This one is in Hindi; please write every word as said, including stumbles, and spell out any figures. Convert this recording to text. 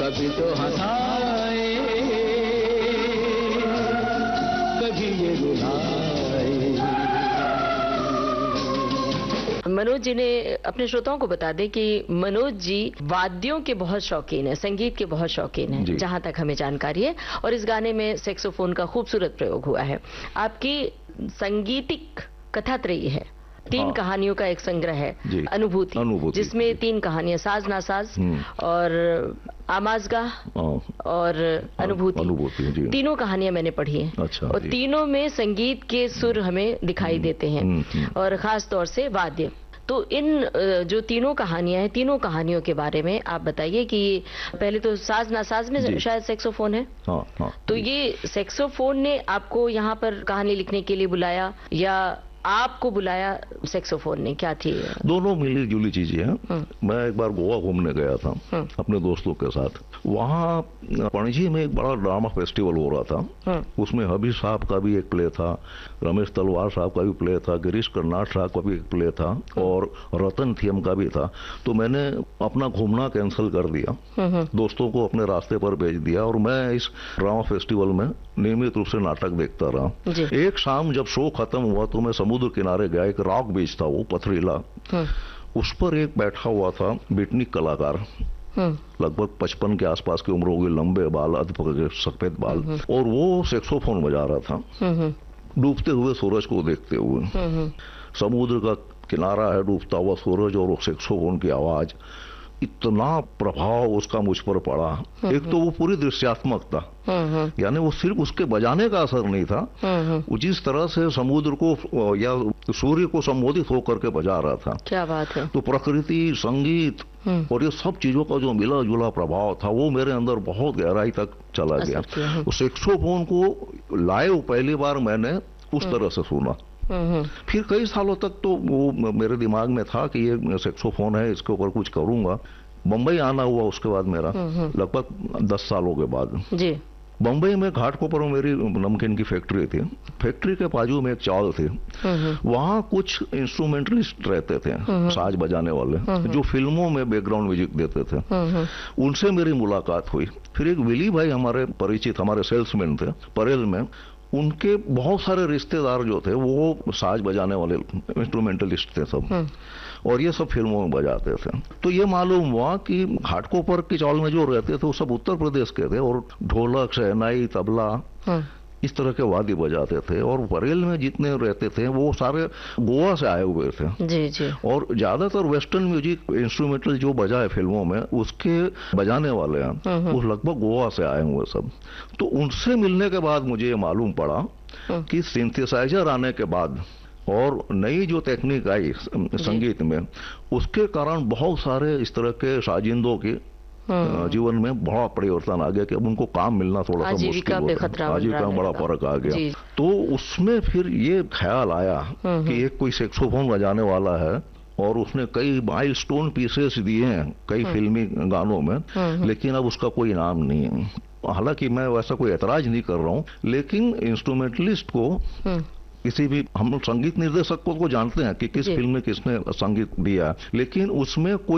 कभी तो हंसाए, कभी ये रुलाए। मनोज जी ने अपने श्रोताओं को बता दें कि मनोज जी वाद्यों के बहुत शौकीन है, संगीत के बहुत शौकीन है, जहां तक हमें जानकारी है, और इस गाने में सैक्सोफोन का खूबसूरत प्रयोग हुआ है। आपकी संगीतिक कथात्रयी है, तीन हाँ। कहानियों का एक संग्रह है, अनुभूति, अनुभूति जिसमें तीन कहानियां, साज नासाज और आमाजगाह और अनुभूति, अनुभूति तीनों कहानियां मैंने पढ़ी हैं। अच्छा, और तीनों में संगीत के सुर हमें दिखाई देते हैं, और खास तौर से वाद्य। तो इन जो तीनों कहानियां हैं, तीनों कहानियों के बारे में आप बताइए कि पहले तो साज नासाज में शायद सैक्सोफोन है। हाँ, हाँ, तो ये सैक्सोफोन ने आपको यहाँ पर कहानी लिखने के लिए बुलाया या आपको बुलाया सैक्सोफोन ने, क्या थी? दोनों मिली जुली चीजें हैं। मैं एक बार गोवा घूमने गया था अपने दोस्तों के साथ। वहाँ पणजी में एक बड़ा ड्रामा फेस्टिवल हो रहा था। उसमें हबीब साहब का भी एक प्ले था, रमेश तलवार साहब का भी प्ले था, गिरीश कर्नाड साहब का भी एक प्ले था, और रतन थियम का भी था। तो मैंने अपना घूमना कैंसिल कर दिया, दोस्तों को अपने रास्ते पर भेज दिया, और मैं इस ड्रामा फेस्टिवल में नियमित रूप से नाटक देखता रहा। एक शाम जब शो खत्म हुआ तो मैं समुद्र किनारे गया, एक रॉक बीच था वो पथरीला, उस पर एक बैठा हुआ था बीटनिक कलाकार, लगभग पचपन के आसपास की उम्र होगी, लंबे बाल, अधपके सफेद बाल, और वो सैक्सोफोन बजा रहा था डूबते हुए सूरज को देखते हुए। समुद्र का किनारा है, डूबता हुआ सूरज, और वो सैक्सोफोन की आवाज, इतना प्रभाव उसका मुझ पर पड़ा। एक तो वो पूरी दृश्यात्मक था, यानी वो सिर्फ उसके बजाने का असर नहीं था, वो जिस तरह से समुद्र को या सूर्य को संबोधित होकर के बजा रहा था। क्या बात है। तो प्रकृति, संगीत और ये सब चीजों का जो मिला जुला प्रभाव था, वो मेरे अंदर बहुत गहराई तक चला गया। तो सैक्सोफोन को लाइव पहली बार मैंने उस तरह से सुना। फिर कई सालों तक तो वो मेरे दिमाग में था कि ये सैक्सोफोन है, इसके ऊपर कुछ करूंगा। बम्बई आना हुआ उसके बाद मेरा, लगभग दस सालों के बाद जी। बम्बई में घाटकोपर में मेरी नमकीन की फैक्ट्री थी। फैक्ट्री के बाजू में एक चाल थी, वहाँ कुछ इंस्ट्रूमेंटलिस्ट रहते थे, साज बजाने वाले, जो फिल्मों में बैकग्राउंड म्यूजिक देते थे। उनसे मेरी मुलाकात हुई। फिर एक विली भाई हमारे परिचित, हमारे सेल्समैन थे परेल में, उनके बहुत सारे रिश्तेदार जो थे वो साज बजाने वाले इंस्ट्रूमेंटलिस्ट थे सब, और ये सब फिल्मों में बजाते थे। तो ये मालूम हुआ कि घाटकोपर की चाल में जो रहते थे वो सब उत्तर प्रदेश के थे, और ढोलक, शहनाई, तबला, इस तरह के वाद्य बजाते थे। और परेल में जितने रहते थे वो सारे गोवा से आए हुए थे जी जी। और ज्यादातर वेस्टर्न म्यूजिक इंस्ट्रूमेंटल जो बजाए फिल्मों में उसके बजाने वाले हैं वो लगभग गोवा से आए हुए सब। तो उनसे मिलने के बाद मुझे ये मालूम पड़ा कि सिंथेसाइजर आने के बाद और नई जो टेक्निक आई संगीत में, उसके कारण बहुत सारे इस तरह के साजिंदों के जीवन में बड़ा परिवर्तन आ गया कि अब उनको काम मिलना थोड़ा सा मुश्किल होता है, आजीविका में बड़ा फर्क आ गया। तो उसमें फिर ये ख्याल आया कि एक कोई सैक्सोफोन बजाने वाला है और उसने कई माइलस्टोन पीसेस दिए हैं कई फिल्मी गानों में, लेकिन अब उसका कोई नाम नहीं है। हालांकि मैं वैसा कोई ऐतराज नहीं कर रहा हूँ, लेकिन इंस्ट्रूमेंटलिस्ट को किसी भी, हम संगीत निर्देशक को जानते हैं कि किस फिल्म में किसने संगीत दिया, लेकिन उसमें कोई